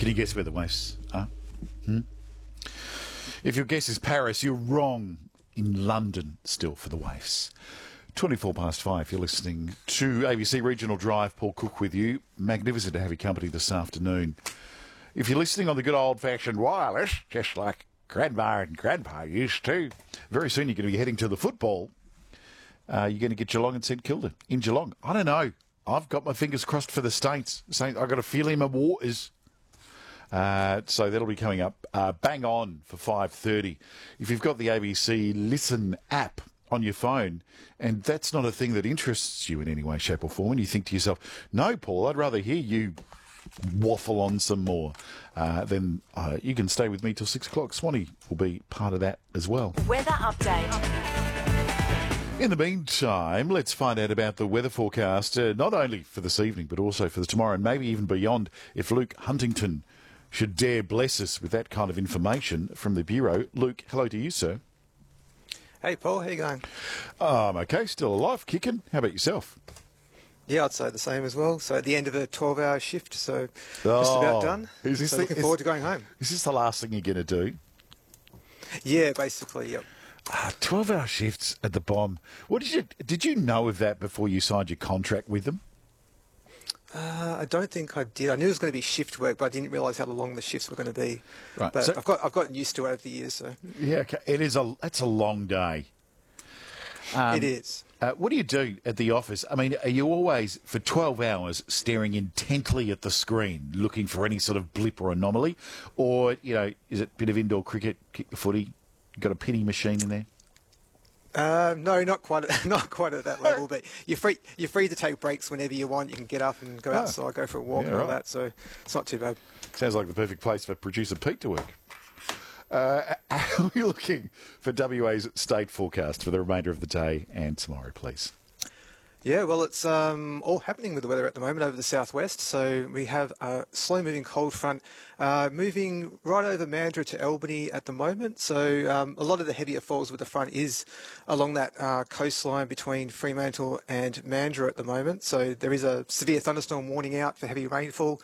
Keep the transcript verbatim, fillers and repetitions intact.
Can you guess where the waves are? Hmm? If your guess is Paris, you're wrong. In London still for the waves. twenty-four past five, you're listening to A B C Regional Drive. Paul Cook with you. Magnificent to have your company this afternoon. If you're listening on the good old-fashioned wireless, just like Grandma and Grandpa used to, very soon you're going to be heading to the football. Uh, you're going to get Geelong and St Kilda in Geelong. I don't know. I've got my fingers crossed for the Saints. Saints I've got a feeling my war is... Uh, so that'll be coming up. Uh, bang on for five thirty. If you've got the A B C Listen app on your phone, and that's not a thing that interests you in any way, shape or form, and you think to yourself, no, Paul, I'd rather hear you waffle on some more, uh, then uh, you can stay with me till six o'clock. Swanee will be part of that as well. Weather update. In the meantime, let's find out about the weather forecast, uh, not only for this evening, but also for the tomorrow, and maybe even beyond, if Luke Huntington should dare bless us with that kind of information from the Bureau. Luke, hello to you, sir. Hey, Paul, how you going? Um, okay, still alive, kicking. How about yourself? Yeah, I'd say the same as well. So at the end of a twelve-hour shift, so Oh, just about done. is this so the- looking is- forward to going home. Is this the last thing you're going to do? Yeah, basically, yep. Ah, twelve-hour shifts at the bomb. What did you did you know of that before you signed your contract with them? Uh, I don't think I did. I knew it was going to be shift work, but I didn't realise how long the shifts were going to be. Right, But so- I've got I've gotten used to it over the years, so Yeah, okay. It is a that's a long day. Um, it is. Uh, what do you do at the office? I mean, are you always, for twelve hours, staring intently at the screen, looking for any sort of blip or anomaly? Or, you know, is it a bit of indoor cricket, kick the footy? You got a penny machine in there? Uh, no, not quite, at, not quite at that level. But you're free. You're free to take breaks whenever you want. You can get up and go Ah. outside, go for a walk, Yeah, and all right. that. So it's not too bad. Sounds like the perfect place for producer Pete to work. Uh, how are you looking for W A's state forecast for the remainder of the day and tomorrow, please? Yeah, well, it's um, all happening with the weather at the moment over the southwest. So we have a slow-moving cold front uh, moving right over Mandurah to Albany at the moment. So um, a lot of the heavier falls with the front is along that uh, coastline between Fremantle and Mandurah at the moment. So there is a severe thunderstorm warning out for heavy rainfall